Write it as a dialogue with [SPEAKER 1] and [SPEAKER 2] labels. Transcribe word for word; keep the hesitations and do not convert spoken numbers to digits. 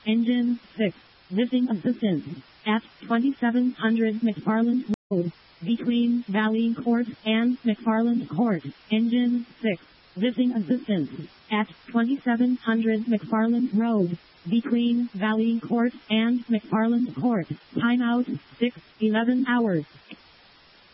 [SPEAKER 1] Engine six. Lifting assistance. At twenty-seven hundred McFarland Road. Between Valley Court and McFarland Court. Engine six. Lifting assistance. At twenty-seven hundred McFarland Road. Between Valley Court and McFarland Court. Timeout six eleven hours.